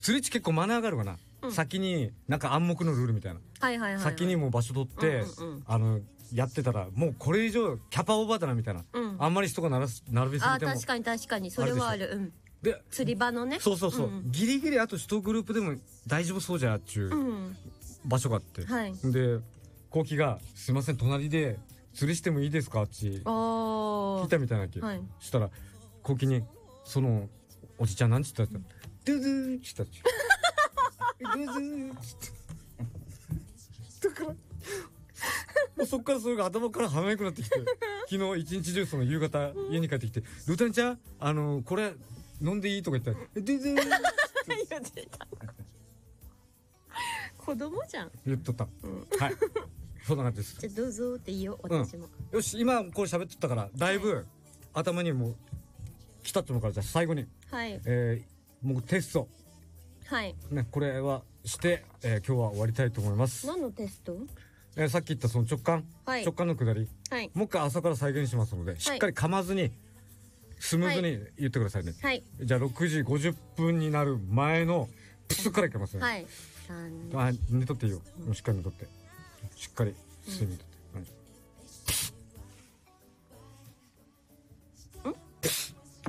釣り地結構マナーがあるかな、先になんか暗黙のルールみたいな、先にもう場所取って、やってたらもうこれ以上キャパオーバーだなみたいな、あんまり人が並びすぎても確かにそれはある。で釣り場のね、 そう、ギリギリあと1グループでも大丈夫そうじゃっちゅう場所があって、でコウキが「すいません隣で釣りしてもいいですか?」って聞いたみたいなき、そしたらコウキにそのおじちゃんなんつったって「ドゥドゥー」って言ったっちゅう「ドゥドゥー」ってだからもうそっからそれが頭から離れなくなってきて、昨日一日中その夕方家に帰ってきて「ルータニちゃんこれ飲んでいい?」とか言ったら「ドゥドゥー」 子供じゃん言っとった。はい、そんな感じです。 じゃあどうぞって言おう、私も。 よし、今これ喋っとったからだいぶ頭にも来たと思うから、じゃあ最後にもうテストね、これはして今日は終わりたいと思います。 何のテスト？ さっき言ったその直感のくだり、もう一回朝から再現しますので、しっかり噛まずにスムーズに言ってくださいね。じゃあ6時50分になる前のプスからいきますね。寝とっていいよ。しっかり寝とって、しっかり睡眠とって。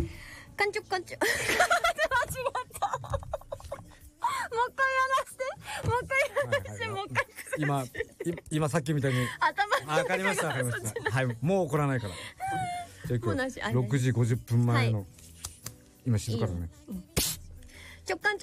カンチョ間違ったもう一回やらせて、もう一回今さっきみたいにわかりましたはい、もう怒らないから。じゃあ行くよ。6時50分前の今静かだね。 直感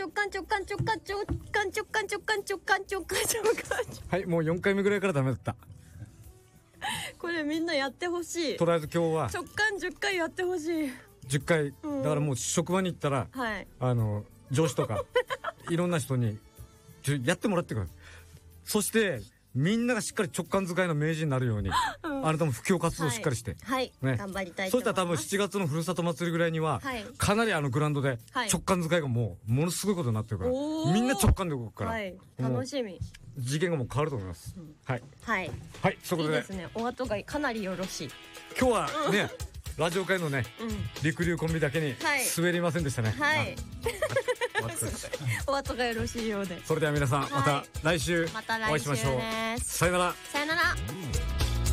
はい、もう4回目ぐらいからダメだった。 これみんなやってほしい。 とりあえず今日は直感10回やってほしい。 10回だからもう職場に行ったら上司とかいろんな人にやってもらってくる。そしてみんながしっかり直感使いの名人になるように、あなたも布教活動をしっかりして、 頑張りたいと思います。 そしたら多分7月のふるさと祭りぐらいには、かなりグラウンドで直感使いがものすごいことになってるから、みんな直感で動くから、 楽しみ。 次元がもう変わると思います。はい、そこでいいですね。 お後がかなりよろしい。 今日はね、ラジオ界のね、陸流コンビだけに滑りませんでしたね。 お後がよろしいようで。 それでは皆さんまた来週お会いしましょう。さよなら。